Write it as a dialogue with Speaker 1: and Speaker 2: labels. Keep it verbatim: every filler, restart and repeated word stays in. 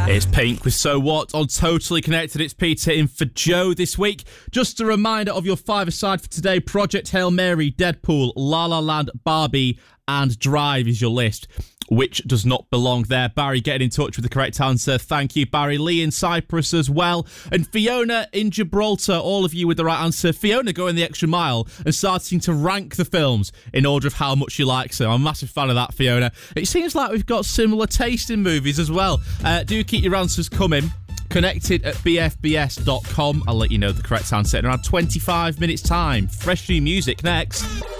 Speaker 1: It's Pink with So What on Totally Connected. It's Peter in for Joe this week. Just a reminder of your five-a-side for today. Project Hail Mary, Deadpool, La La Land, Barbie and Drive is your list. Which does not belong there. Barry getting in touch with the correct answer. Thank you, Barry. Lee in Cyprus as well. And Fiona in Gibraltar, all of you with the right answer. Fiona going the extra mile and starting to rank the films in order of how much you like them. I'm a massive fan of that, Fiona. It seems like we've got similar taste in movies as well. Uh, do keep your answers coming. Connected at b f b s dot com. I'll let you know the correct answer in around twenty-five minutes time. Fresh new music next.